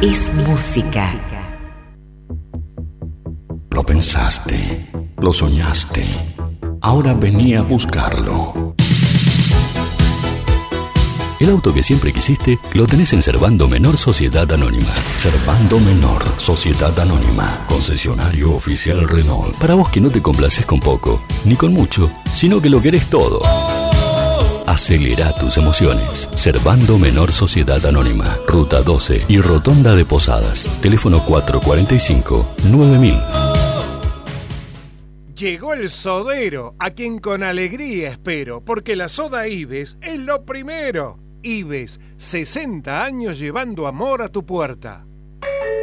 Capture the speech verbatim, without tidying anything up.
es música. Lo pensaste, lo soñaste. Ahora vení a buscarlo. El auto que siempre quisiste lo tenés en Servando Menor Sociedad Anónima. Servando Menor Sociedad Anónima. Concesionario oficial Renault. Para vos que no te complaces con poco, ni con mucho, sino que lo querés todo. Acelera tus emociones. Servando Menor Sociedad Anónima. Ruta doce y Rotonda de Posadas. Teléfono cuatro cuatro cinco, nueve mil. Llegó el sodero, a quien con alegría espero, porque la soda Ives es lo primero. Ives, sesenta años llevando amor a tu puerta.